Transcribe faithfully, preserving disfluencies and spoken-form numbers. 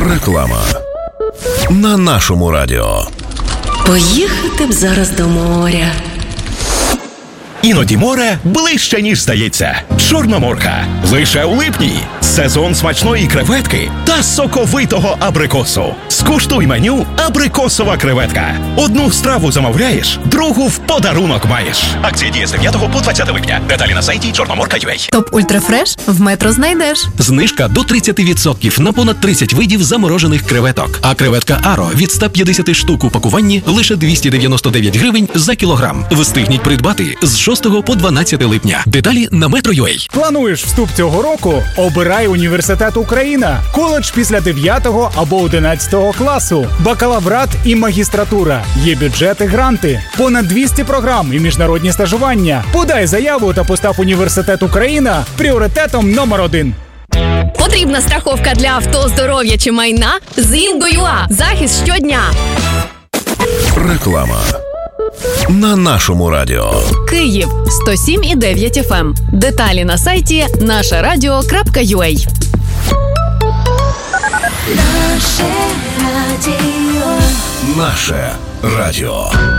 Реклама на нашому радіо. Поїхати б зараз до моря. Іноді море ближче, ніж здається. Чорноморка. Лише у липні. Сезон смачної креветки та соковитого абрикосу. Скуштуй меню «Абрикосова креветка». Одну страву замовляєш, другу в подарунок маєш. Акція діє з дев'ятого по двадцяте липня. Деталі на сайті чорноморка крапка ю а. Топ Ультрафреш в Метро знайдеш. Знижка до тридцять відсотків на понад тридцять видів заморожених креветок. А креветка Аро від сто п'ятдесят штук у пакуванні лише двісті дев'яносто дев'ять гривень за кілограм. Встигніть придбати з шостого по дванадцяте липня. Деталі на метро крапка ю а. Плануєш вступ цього року? Обирай університет Україна. Коледж після дев'ятого або одинадцятого класу. Бакалаврат і магістратура. Є бюджети, гранти. Понад двісті програм і міжнародні стажування. Подай заяву та постав університет Україна пріоритетом номер один. Потрібна страховка для авто, здоров'я чи майна? З Інго.ua. Захист щодня. Реклама на нашому радіо. Київ сто сім і дев'ять еф ем. Деталі на сайті наше радіо крапка ю а. Наше радіо.